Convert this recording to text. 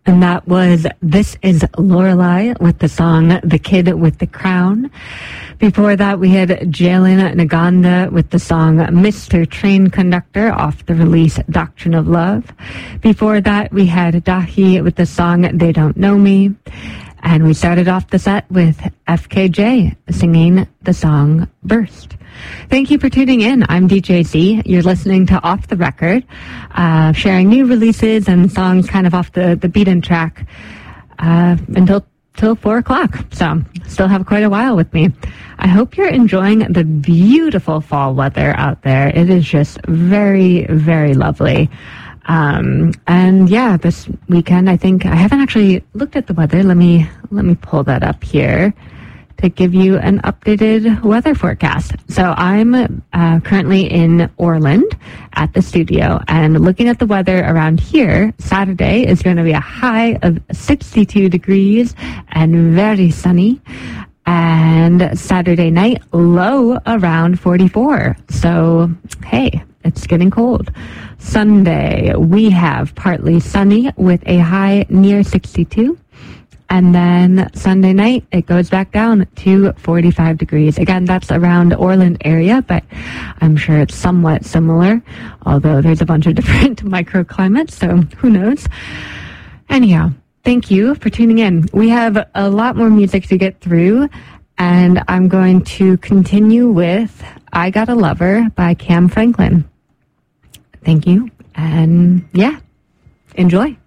And that was This Is Lorelei with the song The Kid with the Crown. Before that, we had Jalen Naganda with the song Mr. Train Conductor off the release Doctrine of Love. Before that, we had Dahi with the song They Don't Know Me. And we started off the set with FKJ singing the song Burst. Thank you for tuning in. I'm DJ Z. You're listening to Off the Record, sharing new releases and songs kind of off the beaten track until 4 o'clock. So still have quite a while with me. I hope you're enjoying the beautiful fall weather out there. It is just very, very lovely. And yeah, this weekend, I think I haven't actually looked at the weather. Let me pull that up here to give you an updated weather forecast. So I'm currently in Orland at the studio, and looking at the weather around here, Saturday is going to be a high of 62 degrees and very sunny. And Saturday night, low around 44. So, hey, it's getting cold. Sunday, we have partly sunny with a high near 62. And then Sunday night, it goes back down to 45 degrees. Again, that's around Orland area, but I'm sure it's somewhat similar, although there's a bunch of different microclimates, so who knows. Anyhow, thank you for tuning in. We have a lot more music to get through, and I'm going to continue with I Got a Lover by Cam Franklin. Thank you, and yeah, enjoy.